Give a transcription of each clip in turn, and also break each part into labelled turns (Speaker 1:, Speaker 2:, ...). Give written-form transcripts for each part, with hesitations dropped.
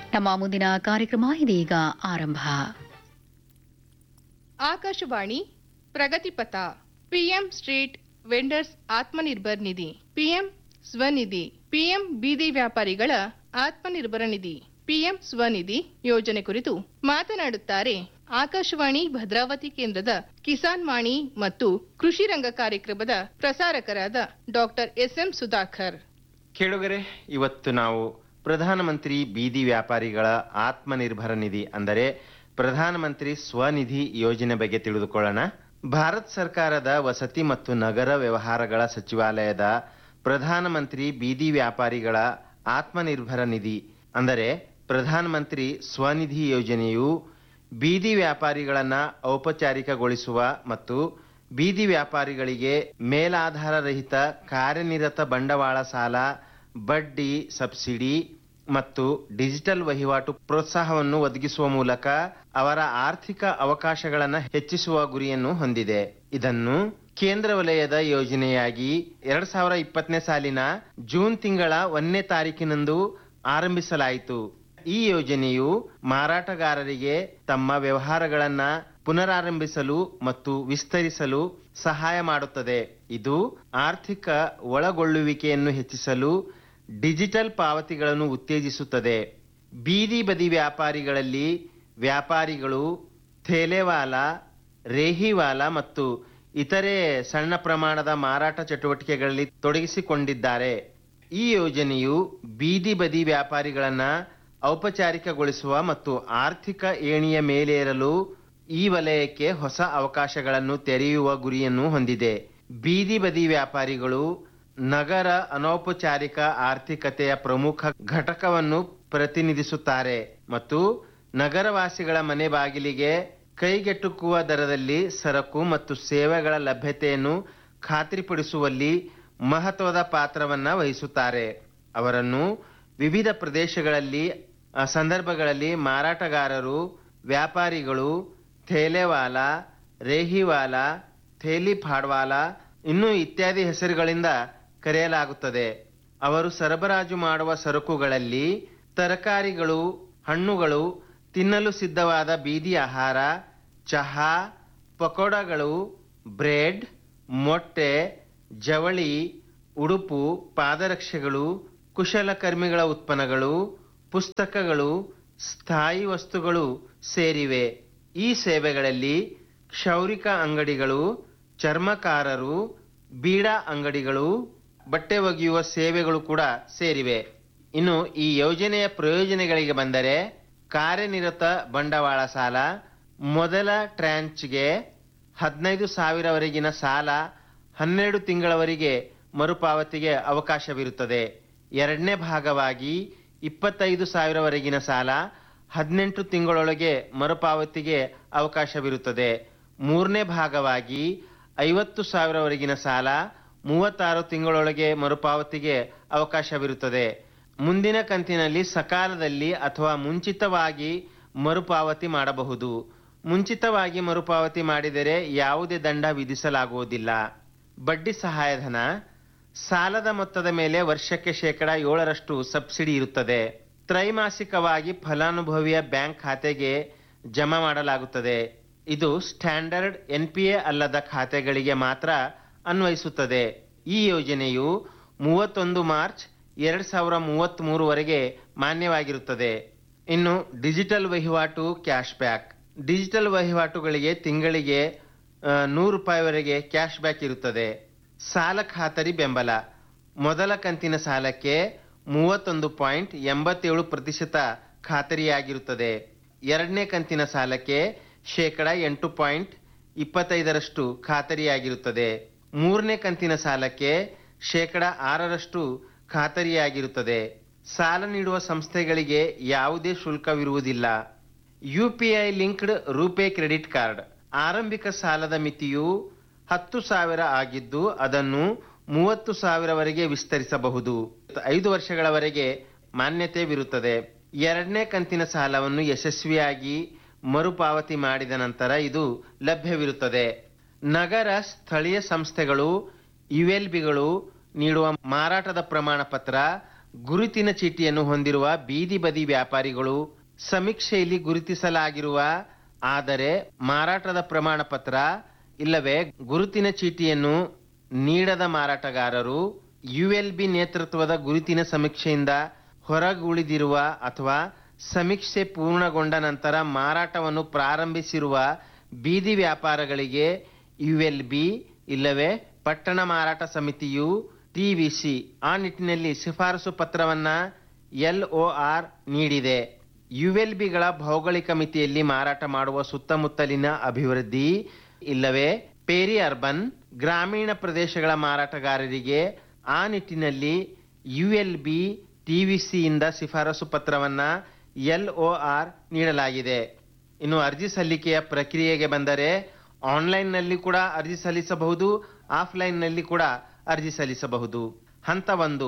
Speaker 1: ನಮ್ಮ ಮುಂದಿನ ಕಾರ್ಯಕ್ರಮ ಇದೀಗ ಆರಂಭ.
Speaker 2: Akashvani ಪ್ರಗತಿಪಥ. PM street vendors Atmanirbhar ನಿಧಿ, ಪಿಎಂ ಸ್ವನಿಧಿ, ಪಿಎಂ ಬೀದಿ ವ್ಯಾಪಾರಿಗಳ ಆತ್ಮನಿರ್ಭರ ನಿಧಿ, ಪಿಎಂ ಸ್ವನಿಧಿ ಯೋಜನೆ ಕುರಿತು ಮಾತನಾಡುತ್ತಾರೆ ಆಕಾಶವಾಣಿ ಭದ್ರಾವತಿ ಕೇಂದ್ರದ ಕಿಸಾನ್ ವಾಣಿ ಮತ್ತು ಕೃಷಿ ರಂಗ ಕಾರ್ಯಕ್ರಮದ ಪ್ರಸಾರಕರಾದ ಡಾಕ್ಟರ್ ಎಸ್ಎಂ ಸುಧಾಕರ್.
Speaker 3: ಕೇಳುಗರೆ, ಇವತ್ತು ನಾವು ಪ್ರಧಾನಮಂತ್ರಿ ಬೀದಿ ವ್ಯಾಪಾರಿಗಳ ಆತ್ಮನಿರ್ಭರ ನಿಧಿ ಅಂದರೆ ಪ್ರಧಾನಮಂತ್ರಿ ಸ್ವನಿಧಿ ಯೋಜನೆ ಬಗ್ಗೆ ತಿಳಿದುಕೊಳ್ಳೋಣ. ಭಾರತ ಸರ್ಕಾರದ ವಸತಿ ಮತ್ತು ನಗರ ವ್ಯವಹಾರಗಳ ಸಚಿವಾಲಯದ ಪ್ರಧಾನಮಂತ್ರಿ ಬೀದಿ ವ್ಯಾಪಾರಿಗಳ ಆತ್ಮನಿರ್ಭರ ನಿಧಿ ಅಂದರೆ ಪ್ರಧಾನಮಂತ್ರಿ ಸ್ವನಿಧಿ ಯೋಜನೆಯು ಬೀದಿ ವ್ಯಾಪಾರಿಗಳನ್ನು ಔಪಚಾರಿಕಗೊಳಿಸುವ ಮತ್ತು ಬೀದಿ ವ್ಯಾಪಾರಿಗಳಿಗೆ ಮೇಲಾಧಾರ ರಹಿತ ಕಾರ್ಯನಿರತ ಬಂಡವಾಳ ಸಾಲ, ಬಡ್ಡಿ ಸಬ್ಸಿಡಿ ಮತ್ತು ಡಿಜಿಟಲ್ ವಹಿವಾಟು ಪ್ರೋತ್ಸಾಹವನ್ನು ಒದಗಿಸುವ ಮೂಲಕ ಅವರ ಆರ್ಥಿಕ ಅವಕಾಶಗಳನ್ನು ಹೆಚ್ಚಿಸುವ ಗುರಿಯನ್ನು ಹೊಂದಿದೆ. ಇದನ್ನು ಕೇಂದ್ರ ವಲಯದ ಯೋಜನೆಯಾಗಿ 2020ನೇ ಸಾಲಿನ ಜೂನ್ ತಿಂಗಳ 1ನೇ ತಾರೀಕಿನಂದು ಆರಂಭಿಸಲಾಯಿತು. ಈ ಯೋಜನೆಯು ಮಾರಾಟಗಾರರಿಗೆ ತಮ್ಮ ವ್ಯವಹಾರಗಳನ್ನ ಪುನರಾರಂಭಿಸಲು ಮತ್ತು ವಿಸ್ತರಿಸಲು ಸಹಾಯ ಮಾಡುತ್ತದೆ. ಇದು ಆರ್ಥಿಕ ಒಳಗೊಳ್ಳುವಿಕೆಯನ್ನು ಹೆಚ್ಚಿಸಲು ಡಿಜಿಟಲ್ ಪಾವತಿಗಳನ್ನು ಉತ್ತೇಜಿಸುತ್ತದೆ. ಬೀದಿ ಬದಿ ವ್ಯಾಪಾರಿಗಳಲ್ಲಿ ವ್ಯಾಪಾರಿಗಳು ಥೇಲೆವಾಲಾ, ರೇಹಿವಾಲಾ ಮತ್ತು ಇತರೆ ಸಣ್ಣ ಪ್ರಮಾಣದ ಮಾರಾಟ ಚಟುವಟಿಕೆಗಳಲ್ಲಿ ತೊಡಗಿಸಿಕೊಂಡಿದ್ದಾರೆ. ಈ ಯೋಜನೆಯು ಬೀದಿ ಬದಿ ವ್ಯಾಪಾರಿಗಳನ್ನು ಔಪಚಾರಿಕಗೊಳಿಸುವ ಮತ್ತು ಆರ್ಥಿಕ ಏಣಿಯ ಮೇಲೇರಲು ಈ ವಲಯಕ್ಕೆ ಹೊಸ ಅವಕಾಶಗಳನ್ನು ತೆರೆಯುವ ಗುರಿಯನ್ನು ಹೊಂದಿದೆ. ಬೀದಿ ಬದಿ ವ್ಯಾಪಾರಿಗಳು ನಗರ ಅನೌಪಚಾರಿಕ ಆರ್ಥಿಕತೆಯ ಪ್ರಮುಖ ಘಟಕವನ್ನು ಪ್ರತಿನಿಧಿಸುತ್ತಾರೆ ಮತ್ತು ನಗರವಾಸಿಗಳ ಮನೆ ಬಾಗಿಲಿಗೆ ಕೈಗೆಟುಕುವ ದರದಲ್ಲಿ ಸರಕು ಮತ್ತು ಸೇವೆಗಳ ಲಭ್ಯತೆಯನ್ನು ಖಾತ್ರಿಪಡಿಸುವಲ್ಲಿ ಮಹತ್ವದ ಪಾತ್ರವನ್ನು ವಹಿಸುತ್ತಾರೆ. ಅವರನ್ನು ವಿವಿಧ ಪ್ರದೇಶಗಳಲ್ಲಿ ಸಂದರ್ಭಗಳಲ್ಲಿ ಮಾರಾಟಗಾರರು, ವ್ಯಾಪಾರಿಗಳು, ಥೇಲೆವಾಲಾ, ರೇಹಿವಾಲಾ, ಥೇಲಿ ಫಾಡ್ವಾಲಾ ಇನ್ನೂ ಇತ್ಯಾದಿ ಹೆಸರುಗಳಿಂದ ಕರೆಯಲಾಗುತ್ತದೆ. ಅವರು ಸರಬರಾಜು ಮಾಡುವ ಸರಕುಗಳಲ್ಲಿ ತರಕಾರಿಗಳು, ಹಣ್ಣುಗಳು, ತಿನ್ನಲು ಸಿದ್ಧವಾದ ಬೀದಿ ಆಹಾರ, ಚಹಾ, ಪಕೋಡಗಳು, ಬ್ರೆಡ್, ಮೊಟ್ಟೆ, ಜವಳಿ, ಉಡುಪು, ಪಾದರಕ್ಷೆಗಳು, ಕುಶಲಕರ್ಮಿಗಳ ಉತ್ಪನ್ನಗಳು, ಪುಸ್ತಕಗಳು, ಸ್ಥಾಯಿ ವಸ್ತುಗಳು ಸೇರಿವೆ. ಈ ಸೇವೆಗಳಲ್ಲಿ ಕ್ಷೌರಿಕ ಅಂಗಡಿಗಳು, ಚರ್ಮಕಾರರು, ಬೀಡಾ ಅಂಗಡಿಗಳು, ಬಟ್ಟೆ ಒಗೆಯುವ ಸೇವೆಗಳು ಕೂಡ ಸೇರಿವೆ. ಇನ್ನು ಈ ಯೋಜನೆಯ ಪ್ರಯೋಜನಗಳಿಗೆ ಬಂದರೆ, ಕಾರ್ಯನಿರತ ಬಂಡವಾಳ ಸಾಲ, ಮೊದಲ ಟ್ರಾಂಚ್ಗೆ 15,000ವರೆಗಿನ ಸಾಲ 12 ತಿಂಗಳವರೆಗೆ ಮರುಪಾವತಿಗೆ ಅವಕಾಶವಿರುತ್ತದೆ. ಎರಡನೇ ಭಾಗವಾಗಿ 25,000ವರೆಗಿನ ಸಾಲ 18 ತಿಂಗಳೊಳಗೆ ಮರುಪಾವತಿಗೆ ಅವಕಾಶವಿರುತ್ತದೆ. ಮೂರನೇ ಭಾಗವಾಗಿ 50,000ವರೆಗಿನ ಸಾಲ 36 ತಿಂಗಳೊಳಗೆ ಮರುಪಾವತಿಗೆ ಅವಕಾಶವಿರುತ್ತದೆ. ಮುಂದಿನ ಕಂತಿನಲ್ಲಿ ಸಕಾಲದಲ್ಲಿ ಅಥವಾ ಮುಂಚಿತವಾಗಿ ಮರುಪಾವತಿ ಮಾಡಬಹುದು. ಮುಂಚಿತವಾಗಿ ಮರುಪಾವತಿ ಮಾಡಿದರೆ ಯಾವುದೇ ದಂಡ ವಿಧಿಸಲಾಗುವುದಿಲ್ಲ. ಬಡ್ಡಿ ಸಹಾಯಧನ, ಸಾಲದ ಮೊತ್ತದ ಮೇಲೆ ವರ್ಷಕ್ಕೆ 7% ಸಬ್ಸಿಡಿ ಇರುತ್ತದೆ. ತ್ರೈಮಾಸಿಕವಾಗಿ ಫಲಾನುಭವಿಯ ಬ್ಯಾಂಕ್ ಖಾತೆಗೆ ಜಮಾ ಮಾಡಲಾಗುತ್ತದೆ. ಇದು ಸ್ಟ್ಯಾಂಡರ್ಡ್ NPA ಅಲ್ಲದ ಖಾತೆಗಳಿಗೆ ಮಾತ್ರ ಅನ್ವಯಿಸುತ್ತದೆ. ಈ ಯೋಜನೆಯು 31 ಮಾರ್ಚ್ 2033ವರೆಗೆ ಮಾನ್ಯವಾಗಿರುತ್ತದೆ. ಇನ್ನು ಡಿಜಿಟಲ್ ವಹಿವಾಟು ಕ್ಯಾಶ್ ಬ್ಯಾಕ್. ಡಿಜಿಟಲ್ ವಹಿವಾಟುಗಳಿಗೆ ತಿಂಗಳಿಗೆ ₹100ವರೆಗೆ ಕ್ಯಾಶ್ ಬ್ಯಾಕ್ ಇರುತ್ತದೆ. ಸಾಲ ಖಾತರಿ ಬೆಂಬಲ. ಮೊದಲ ಕಂತಿನ ಸಾಲಕ್ಕೆ 31.87% ಖಾತರಿಯಾಗಿರುತ್ತದೆ. ಎರಡನೇ ಕಂತಿನ ಸಾಲಕ್ಕೆ 8.25% ಖಾತರಿಯಾಗಿರುತ್ತದೆ. ಮೂರನೇ ಕಂತಿನ ಸಾಲಕ್ಕೆ 6% ಖಾತರಿಯಾಗಿರುತ್ತದೆ. ಸಾಲ ನೀಡುವ ಸಂಸ್ಥೆಗಳಿಗೆ ಯಾವುದೇ ಶುಲ್ಕವಿರುವುದಿಲ್ಲ. UPI linked RuPay credit card. ಆರಂಭಿಕ ಸಾಲದ ಮಿತಿಯು 10,000 ಆಗಿದ್ದು ಅದನ್ನು 30,000ವರೆಗೆ ವಿಸ್ತರಿಸಬಹುದು. 5 ವರ್ಷಗಳವರೆಗೆ ಮಾನ್ಯತೆವಿರುತ್ತದೆ. ಎರಡನೇ ಕಂತಿನ ಸಾಲವನ್ನು ಯಶಸ್ವಿಯಾಗಿ ಮರುಪಾವತಿ ಮಾಡಿದ ನಂತರ ಇದು ಲಭ್ಯವಿರುತ್ತದೆ. ನಗರ ಸ್ಥಳೀಯ ಸಂಸ್ಥೆಗಳು ULBಗಳು ನೀಡುವ ಮಾರಾಟದ ಪ್ರಮಾಣ ಪತ್ರ ಗುರುತಿನ ಚೀಟಿಯನ್ನು ಹೊಂದಿರುವ ಬೀದಿ ಬದಿ ವ್ಯಾಪಾರಿಗಳು, ಸಮೀಕ್ಷೆಯಲ್ಲಿ ಗುರುತಿಸಲಾಗಿರುವ ಆದರೆ ಮಾರಾಟದ ಪ್ರಮಾಣ ಪತ್ರ ಇಲ್ಲವೇ ಗುರುತಿನ ಚೀಟಿಯನ್ನು ನೀಡದ ಮಾರಾಟಗಾರರು, ಯುಎಲ್ಬಿ ನೇತೃತ್ವದ ಗುರುತಿನ ಸಮೀಕ್ಷೆಯಿಂದ ಹೊರಗುಳಿದಿರುವ ಅಥವಾ ಸಮೀಕ್ಷೆ ಪೂರ್ಣಗೊಂಡ ನಂತರ ಮಾರಾಟವನ್ನು ಪ್ರಾರಂಭಿಸಿರುವ ಬೀದಿ ವ್ಯಾಪಾರಗಳಿಗೆ ಯುಎಲ್ಬಿ ಇಲ್ಲವೇ ಪಟ್ಟಣ ಮಾರಾಟ ಸಮಿತಿಯು ಟಿವಿಸಿ ಆ ನಿಟ್ಟಿನಲ್ಲಿ ಶಿಫಾರಸು ಪತ್ರವನ್ನ LOR ನೀಡಿದೆ. ಯುಎಲ್ಬಿಗಳ ಭೌಗೋಳಿಕ ಮಿತಿಯಲ್ಲಿ ಮಾರಾಟ ಮಾಡುವ ಸುತ್ತಮುತ್ತಲಿನ ಅಭಿವೃದ್ಧಿ ಇಲ್ಲವೇ ಪೇರಿ ಅರ್ಬನ್ ಗ್ರಾಮೀಣ ಪ್ರದೇಶಗಳ ಮಾರಾಟಗಾರರಿಗೆ ಆ ನಿಟ್ಟಿನಲ್ಲಿ ಯುಎಲ್ಬಿ ಟಿವಿಸಿಯಿಂದ ಶಿಫಾರಸು ಪತ್ರವನ್ನ LOR ನೀಡಲಾಗಿದೆ. ಇನ್ನು ಅರ್ಜಿ ಸಲ್ಲಿಕೆಯ ಪ್ರಕ್ರಿಯೆಗೆ ಬಂದರೆ ಆನ್ಲೈನ್ನಲ್ಲಿ ಕೂಡ ಅರ್ಜಿ ಸಲ್ಲಿಸಬಹುದು, ಆಫ್ಲೈನ್ನಲ್ಲಿ ಕೂಡ ಅರ್ಜಿ ಸಲ್ಲಿಸಬಹುದು. ಹಂತ 1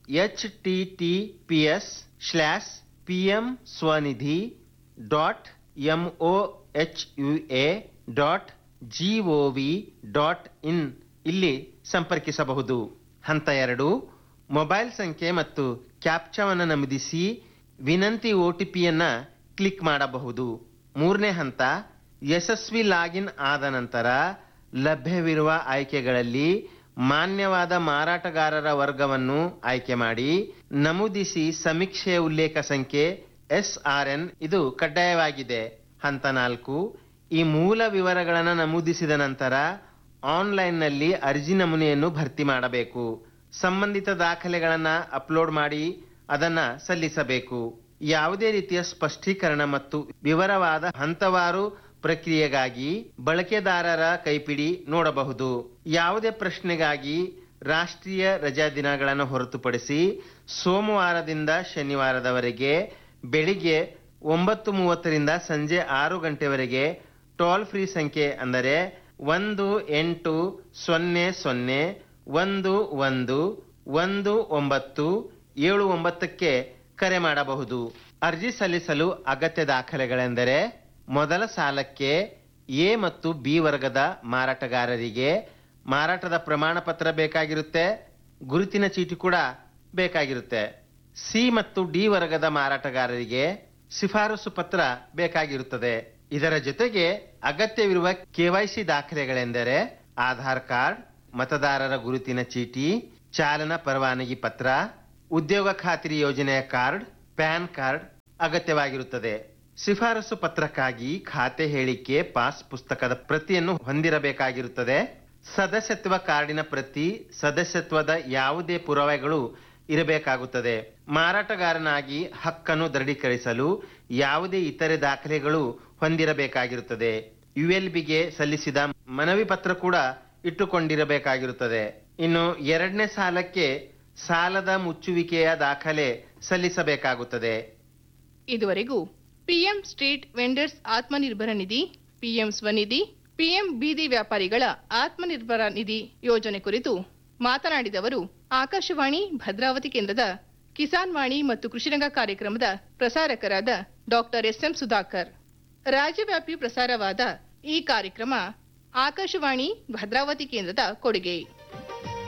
Speaker 3: https://pmswanidhi.mohua.gov.in ಇಲ್ಲಿ ಸಂಪರ್ಕಿಸಬಹುದು. ಹಂತ 2 ಮೊಬೈಲ್ ಸಂಖ್ಯೆ ಮತ್ತು ಕ್ಯಾಪ್ಚಾವನ್ನು ನಮೂದಿಸಿ ವಿನಂತಿ OTPಯನ್ನ ಕ್ಲಿಕ್ ಮಾಡಬಹುದು. 3ನೇ ಹಂತ ಯಶಸ್ವಿ ಲಾಗಿನ್ ಆದ ನಂತರ ಲಭ್ಯವಿರುವ ಆಯ್ಕೆಗಳಲ್ಲಿ ಮಾನ್ಯವಾದ ಮಾರಾಟಗಾರರ ವರ್ಗವನ್ನು ಆಯ್ಕೆ ಮಾಡಿ ನಮೂದಿಸಿ ಸಮೀಕ್ಷೆಯ ಉಲ್ಲೇಖ ಸಂಖ್ಯೆ SRN ಇದು ಕಡ್ಡಾಯವಾಗಿದೆ. ಹಂತ 4 ಈ ಮೂಲ ವಿವರಗಳನ್ನು ನಮೂದಿಸಿದ ನಂತರ ಆನ್ಲೈನ್ನಲ್ಲಿ ಅರ್ಜಿ ನಮೂನೆಯನ್ನು ಭರ್ತಿ ಮಾಡಬೇಕು. ಸಂಬಂಧಿತ ದಾಖಲೆಗಳನ್ನು ಅಪ್ಲೋಡ್ ಮಾಡಿ ಅದನ್ನ ಸಲ್ಲಿಸಬೇಕು. ಯಾವುದೇ ರೀತಿಯ ಸ್ಪಷ್ಟೀಕರಣ ಮತ್ತು ವಿವರವಾದ ಹಂತವಾರು ಪ್ರಕ್ರಿಯೆಗಾಗಿ ಬಳಕೆದಾರರ ಕೈಪಿಡಿ ನೋಡಬಹುದು. ಯಾವುದೇ ಪ್ರಶ್ನೆಗಾಗಿ ರಾಷ್ಟ್ರೀಯ ರಜಾ ದಿನಗಳನ್ನು ಹೊರತುಪಡಿಸಿ ಸೋಮವಾರದಿಂದ ಶನಿವಾರದವರೆಗೆ ಬೆಳಿಗ್ಗೆ 9:30ರಿಂದ ಸಂಜೆ 6 ಗಂಟೆವರೆಗೆ ಟೋಲ್ ಫ್ರೀ ಸಂಖ್ಯೆ ಅಂದರೆ 1-800-11-1979ಕ್ಕೆ ಕರೆ ಮಾಡಬಹುದು. ಅರ್ಜಿ ಸಲ್ಲಿಸಲು ಅಗತ್ಯ ದಾಖಲೆಗಳೆಂದರೆ ಮೊದಲ ಸಾಲಕ್ಕೆ ಎ ಮತ್ತು ಬಿ ವರ್ಗದ ಮಾರಾಟಗಾರರಿಗೆ ಮಾರಾಟದ ಪ್ರಮಾಣ ಪತ್ರ ಬೇಕಾಗಿರುತ್ತೆ, ಗುರುತಿನ ಚೀಟಿ ಕೂಡ ಬೇಕಾಗಿರುತ್ತೆ. ಸಿ ಮತ್ತು ಡಿ ವರ್ಗದ ಮಾರಾಟಗಾರರಿಗೆ ಶಿಫಾರಸು ಪತ್ರ ಬೇಕಾಗಿರುತ್ತದೆ. ಇದರ ಜೊತೆಗೆ ಅಗತ್ಯವಿರುವ KYC ದಾಖಲೆಗಳೆಂದರೆ ಆಧಾರ್ ಕಾರ್ಡ್, ಮತದಾರರ ಗುರುತಿನ ಚೀಟಿ, ಚಾಲನಾ ಪರವಾನಗಿ ಪತ್ರ, ಉದ್ಯೋಗ ಖಾತ್ರಿ ಯೋಜನೆಯ ಕಾರ್ಡ್, ಪ್ಯಾನ್ ಕಾರ್ಡ್ ಅಗತ್ಯವಾಗಿರುತ್ತದೆ. ಶಿಫಾರಸು ಪತ್ರಕ್ಕಾಗಿ ಖಾತೆ ಹೇಳಿಕೆ, ಪಾಸ್ ಪುಸ್ತಕದ ಪ್ರತಿಯನ್ನು ಹೊಂದಿರಬೇಕಾಗಿರುತ್ತದೆ. ಸದಸ್ಯತ್ವ ಕಾರ್ಡಿನ ಪ್ರತಿ, ಸದಸ್ಯತ್ವದ ಯಾವುದೇ ಪುರಾವೆಗಳು ಇರಬೇಕಾಗುತ್ತದೆ. ಮಾರಾಟಗಾರನಾಗಿ ಹಕ್ಕನ್ನು ದೃಢೀಕರಿಸಲು ಯಾವುದೇ ಇತರೆ ದಾಖಲೆಗಳು ಹೊಂದಿರಬೇಕಾಗಿರುತ್ತದೆ. ಯುಎಲ್ಬಿಗೆ ಸಲ್ಲಿಸಿದ ಮನವಿ ಪತ್ರ ಕೂಡ ಇಟ್ಟುಕೊಂಡಿರಬೇಕಾಗಿರುತ್ತದೆ. ಇನ್ನು 2ನೇ ಸಾಲಕ್ಕೆ ಸಾಲದ ಮುಚ್ಚುವಿಕೆಯ ದಾಖಲೆ ಸಲ್ಲಿಸಬೇಕಾಗುತ್ತದೆ.
Speaker 2: ಇದುವರೆಗೂ ಪಿಎಂ ಸ್ಟ್ರೀಟ್ ವೆಂಡರ್ಸ್ ಆತ್ಮನಿರ್ಭರ ನಿಧಿ, ಪಿಎಂ ಸ್ವನಿಧಿ, ಪಿಎಂ ಬೀದಿ ವ್ಯಾಪಾರಿಗಳ ಆತ್ಮನಿರ್ಭರ ನಿಧಿ ಯೋಜನೆ ಕುರಿತು ಮಾತನಾಡಿದವರು ಆಕಾಶವಾಣಿ ಭದ್ರಾವತಿ ಕೇಂದ್ರದ ಕಿಸಾನ್ ವಾಣಿ ಮತ್ತು ಕೃಷಿರಂಗ ಕಾರ್ಯಕ್ರಮದ ಪ್ರಸಾರಕರಾದ ಡಾಕ್ಟರ್ SM ಸುಧಾಕರ್. ರಾಜ್ಯವ್ಯಾಪಿ ಪ್ರಸಾರವಾದ ಈ ಕಾರ್ಯಕ್ರಮ ಆಕಾಶವಾಣಿ ಭದ್ರಾವತಿ ಕೇಂದ್ರದ ಕೊಡುಗೆ.